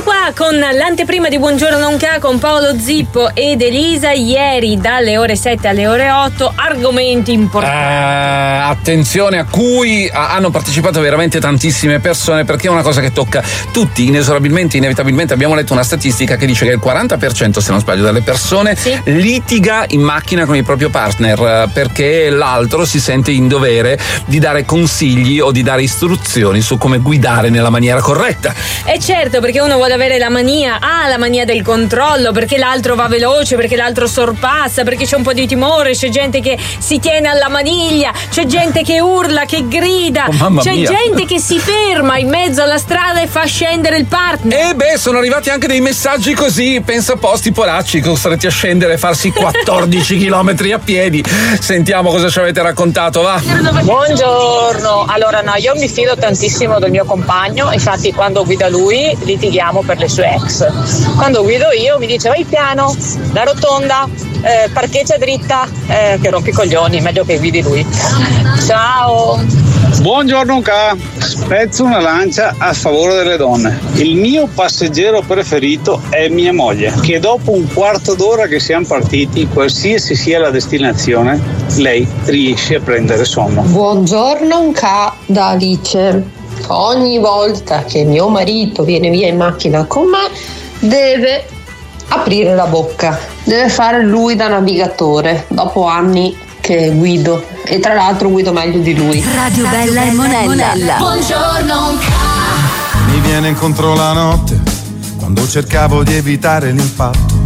qua con l'anteprima di Buongiorno Nonché con Paolo Zippo ed Elisa. Ieri dalle ore 7 alle ore 8 argomenti importanti. Attenzione, a cui hanno partecipato veramente tantissime persone, perché è una cosa che tocca tutti inesorabilmente, inevitabilmente. Abbiamo letto una statistica che dice che il 40%, se non sbaglio, delle persone litiga in macchina con il proprio partner perché l'altro si sente in dovere di dare consigli o di dare istruzioni su come guidare nella maniera corretta. E certo, perché uno vuole avere la mania del controllo, perché l'altro va veloce, perché l'altro sorpassa, perché c'è un po' di timore, c'è gente che si tiene alla maniglia, c'è gente che urla, che grida, c'è gente che si ferma in mezzo alla strada e fa scendere il partner. Sono arrivati anche dei messaggi così, pensa un po', sti polacci costretti a scendere e farsi 14 chilometri a piedi. Sentiamo cosa ci avete raccontato, va. Buongiorno, allora no, io mi fido tantissimo del mio compagno, infatti quando guida lui litighiamo per le sue ex. Quando guido io mi dice vai piano, la rotonda, parcheggia dritta, che rompi i coglioni, meglio che guidi lui. Ciao. Buongiorno K, spezzo una lancia a favore delle donne. Il mio passeggero preferito è mia moglie, che dopo un quarto d'ora che siamo partiti, qualsiasi sia la destinazione, lei riesce a prendere sonno. Buongiorno K da Alice. Ogni volta che mio marito viene via in macchina con me deve aprire la bocca, deve fare lui da navigatore dopo anni che guido, e tra l'altro guido meglio di lui. Radio Bella e Monella. Buongiorno. Mi viene incontro la notte quando cercavo di evitare l'impatto